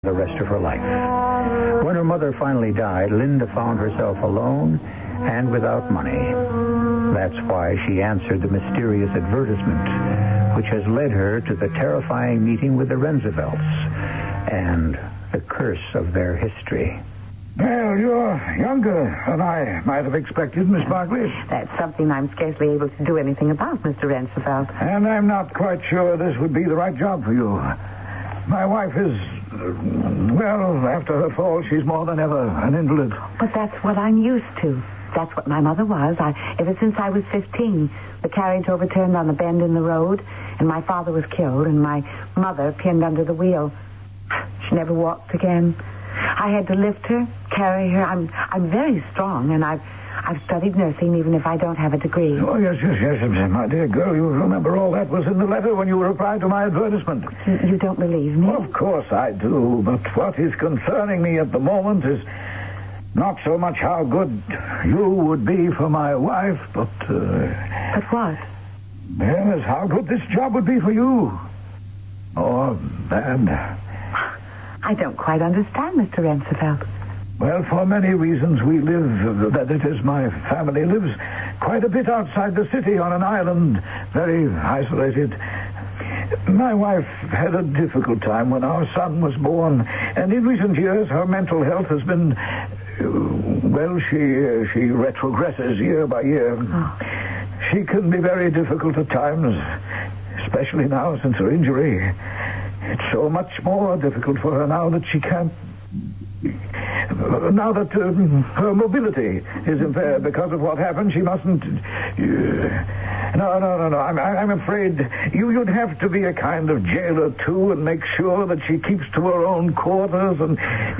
the rest of her life. When her mother finally died, Linda found herself alone and without money. That's why she answered the mysterious advertisement, which has led her to the terrifying meeting with the Roosevelts and the curse of their history. Well, you're younger than I might have expected, Miss Barclay. That's something I'm scarcely able to do anything about, Mr. Roosevelt. And I'm not quite sure this would be the right job for you. My wife is, well, after her fall, she's more than ever an invalid. But that's what I'm used to. That's what my mother was. Ever since I was 15, the carriage overturned on the bend in the road, and my father was killed, and my mother pinned under the wheel. She never walked again. I had to lift her, carry her. I'm very strong, and I've studied nursing, even if I don't have a degree. Oh, yes, my dear girl. You remember all that was in the letter when you replied to my advertisement. You don't believe me? Of course I do, but what is concerning me at the moment is not so much how good you would be for my wife, but... But what? Yes, how good this job would be for you. Or bad. I don't quite understand, Mr. Roosevelt. Well, for many reasons we live, that is, my family lives quite a bit outside the city on an island, very isolated. My wife had a difficult time when our son was born, and in recent years her mental health has been, well, she retrogresses year by year. Oh. She can be very difficult at times, especially now since her injury. It's so much more difficult for her now that she can't... Now that her mobility is impaired because of what happened, she mustn't... No. I'm afraid you'd have to be a kind of jailer, too, and make sure that she keeps to her own quarters and...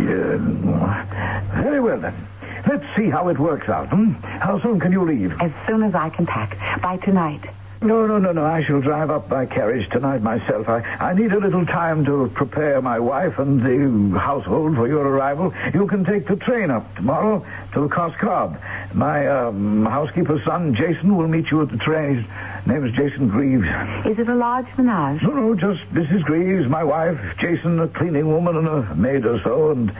Very well, then. Let's see how it works out. How soon can you leave? As soon as I can pack. By tonight. No. I shall drive up by carriage tonight myself. I need a little time to prepare my wife and the household for your arrival. You can take the train up tomorrow to Cos Cob. My housekeeper's son, Jason, will meet you at the train. His name is Jason Greaves. Is it a large menage? No, just Mrs. Greaves, my wife, Jason, a cleaning woman, and a maid or so, and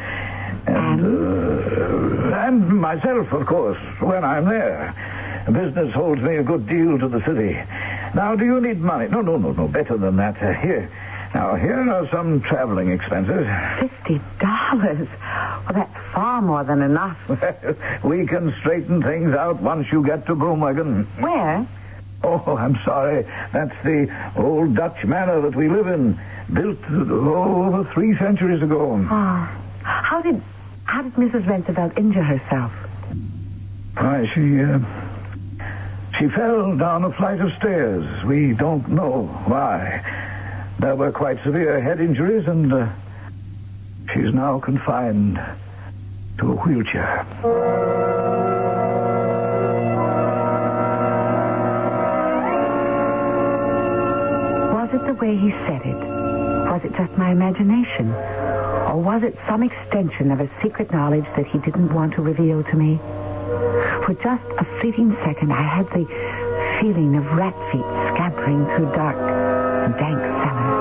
myself, of course, when I'm there. Business holds me a good deal to the city. Now, do you need money? No. Better than that. Here are some traveling expenses. $50? Well, that's far more than enough. We can straighten things out once you get to Broomwagon. Where? Oh, I'm sorry. That's the old Dutch manor that we live in. Built over 3 centuries ago. Oh. How did Mrs. Roosevelt injure herself? Why, she fell down a flight of stairs. We don't know why. There were quite severe head injuries, and she's now confined to a wheelchair. Was it the way he said it? Was it just my imagination? Or was it some extension of a secret knowledge that he didn't want to reveal to me? For just a fleeting second, I had the feeling of rat feet scampering through dark and dank cellars.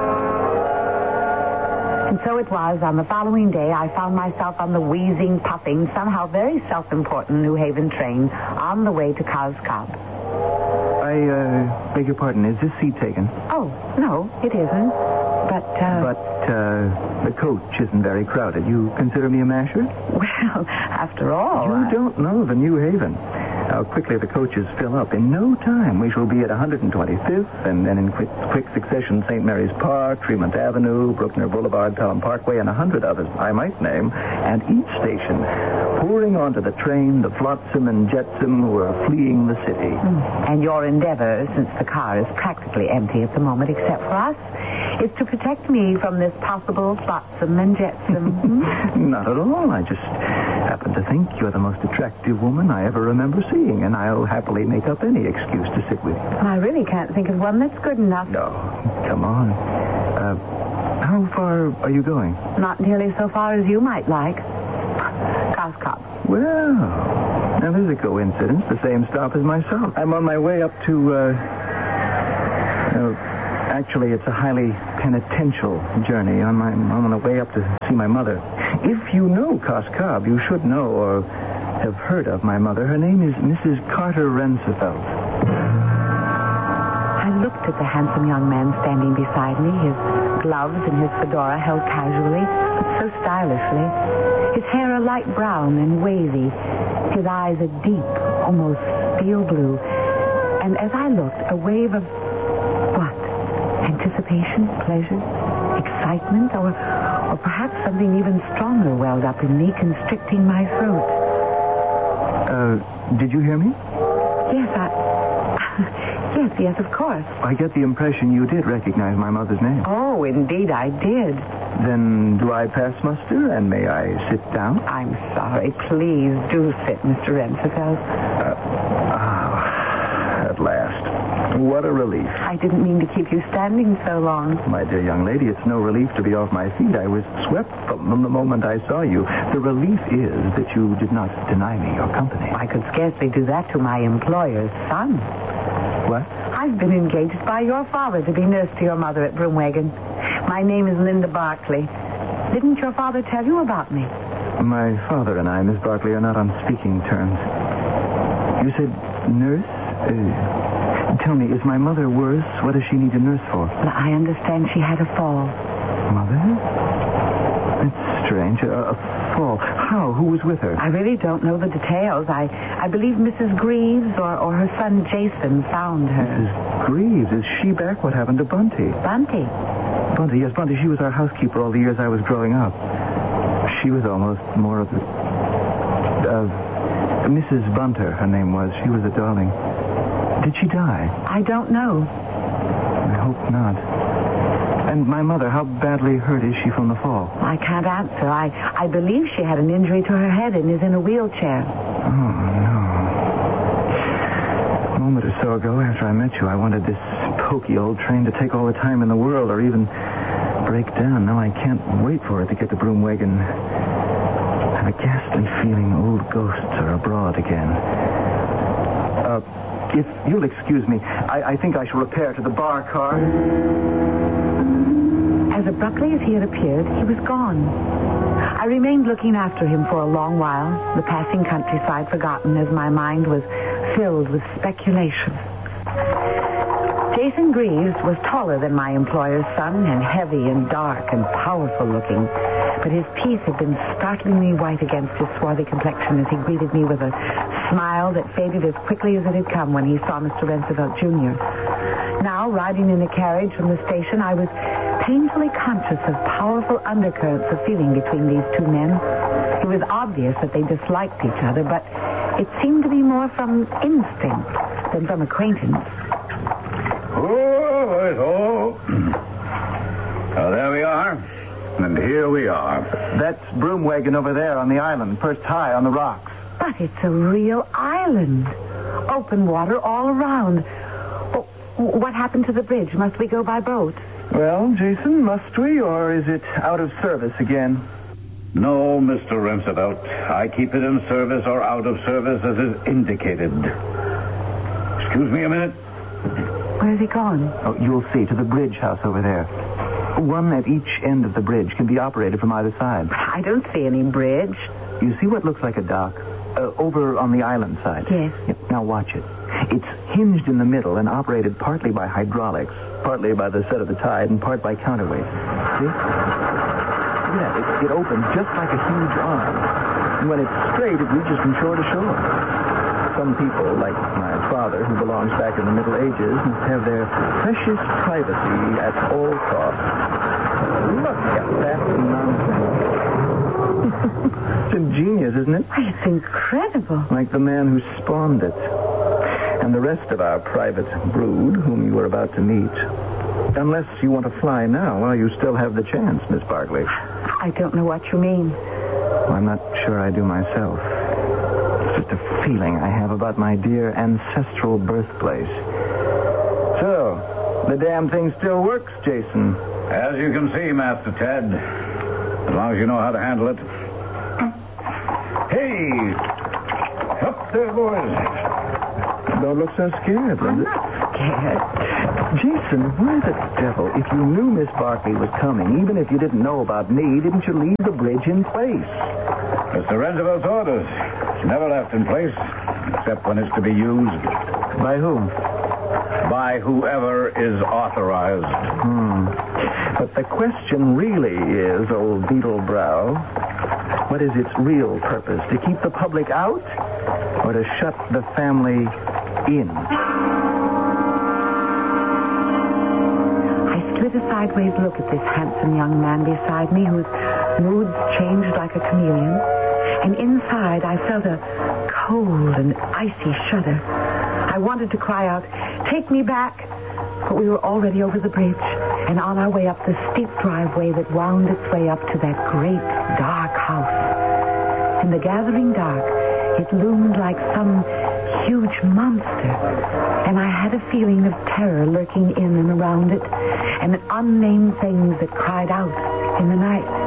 And so it was, on the following day, I found myself on the wheezing, puffing, somehow very self-important New Haven train on the way to Cos Cob. I beg your pardon, is this seat taken? Oh, no, it isn't. But the coach isn't very crowded. You consider me a masher? Well, after all... You don't know the New Haven. How quickly the coaches fill up. In no time, we shall be at 125th, and then in quick succession, St. Mary's Park, Tremont Avenue, Bruckner Boulevard, Pelham Parkway, and 100 others I might name. And each station, pouring onto the train, the flotsam and jetsam who are fleeing the city. And your endeavor, since the car is practically empty at the moment except for us, is to protect me from this possible flotsam and jetsam. Not at all. I just happen to think you're the most attractive woman I ever remember seeing, and I'll happily make up any excuse to sit with you. I really can't think of one that's good enough. No, come on. How far are you going? Not nearly so far as you might like. Cos Cob. Well, now there's a coincidence. The same stop as myself. I'm on my way up to... Actually, it's a highly penitential journey. I'm on the way up to see my mother. If you know Cos Cob, you should know or have heard of my mother. Her name is Mrs. Carter Roosevelt. I looked at the handsome young man standing beside me, his gloves and his fedora held casually, but so stylishly. His hair a light brown and wavy, his eyes a deep, almost steel blue. And as I looked, a wave of what? Anticipation, pleasure, excitement, or perhaps something even stronger welled up in me, constricting my throat. Did you hear me? Yes, of course. I get the impression you did recognize my mother's name. Oh, indeed I did. Then do I pass muster, and may I sit down? I'm sorry. Please do sit, Mr. Roosevelt. At last. What a relief. I didn't mean to keep you standing so long. My dear young lady, it's no relief to be off my feet. I was swept from them the moment I saw you. The relief is that you did not deny me your company. I could scarcely do that to my employer's son. What? I've been engaged by your father to be nurse to your mother at Broomwagon. My name is Linda Barclay. Didn't your father tell you about me? My father and I, Miss Barclay, are not on speaking terms. You said nurse? Tell me, is my mother worse? What does she need a nurse for? Well, I understand she had a fall. Mother? That's strange. A fall. How? Who was with her? I really don't know the details. I believe Mrs. Greaves or her son Jason found her. Mrs. Greaves? Is she back? What happened to Bunty? Bunty? Bunty, yes, Bunty. She was our housekeeper all the years I was growing up. She was almost more of the... Mrs. Bunter, her name was. She was a darling. Did she die? I don't know. I hope not. And my mother, how badly hurt is she from the fall? I can't answer. I believe she had an injury to her head and is in a wheelchair. Oh, no. A moment or so ago, after I met you, I wanted this pokey old train to take all the time in the world or even break down. Now I can't wait for it to get to Broomwagon. I have a ghastly feeling old ghosts are abroad again. If you'll excuse me, I think I shall repair to the bar car. As abruptly as he had appeared, he was gone. I remained looking after him for a long while, the passing countryside forgotten as my mind was filled with speculation. Jason Greaves was taller than my employer's son and heavy and dark and powerful looking. But his teeth had been startlingly white against his swarthy complexion as he greeted me with a smile that faded as quickly as it had come when he saw Mr. Roosevelt Jr. Now, riding in a carriage from the station, I was painfully conscious of powerful undercurrents of feeling between these two men. It was obvious that they disliked each other, but it seemed to be more from instinct than from acquaintance. Oh. There we are. And here we are. That's Broomwagon over there on the island, perched high on the rocks. But it's a real island. Open water all around. Oh, what happened to the bridge? Must we go by boat? Well, Jason, must we, or is it out of service again? No, Mr. Roosevelt. I keep it in service or out of service as is indicated. Excuse me a minute. Where's he gone? Oh, you'll see, to the bridge house over there. One at each end of the bridge can be operated from either side. I don't see any bridge. You see what looks like a dock? Over on the island side. Yes. Now watch it. It's hinged in the middle and operated partly by hydraulics, partly by the set of the tide, and part by counterweight. See? Yeah, it opens just like a huge arm. And when it's straight, it reaches from shore to shore. Some people, like my father, who belongs back in the Middle Ages, must have their precious privacy at all costs. Look at that nonsense. It's ingenious, isn't it? Why, it's incredible. Like the man who spawned it. And the rest of our private brood, whom you were about to meet. Unless you want to fly now, while you still have the chance, Miss Barclay. I don't know what you mean. Well, I'm not sure I do myself. It's just a feeling I have about my dear ancestral birthplace. So, the damn thing still works, Jason. As you can see, Master Ted. As long as you know how to handle it. Hey! Up there, boys. Don't look so scared, I'm Linda. not scared. Jason, why the devil, if you knew Miss Barkley was coming, even if you didn't know about me, didn't you leave the bridge in place? Mr. Roosevelt's orders. It's never left in place, except when it's to be used. By whom? By whoever is authorized. But the question really is, old Beetlebrow, what is its real purpose? To keep the public out or to shut the family in? I slid a sideways look at this handsome young man beside me whose moods changed like a chameleon. And inside I felt a cold and icy shudder. I wanted to cry out, "Take me back!" But we were already over the bridge and on our way up the steep driveway that wound its way up to that great dark house. In the gathering dark, it loomed like some huge monster, and I had a feeling of terror lurking in and around it, and unnamed things that cried out in the night.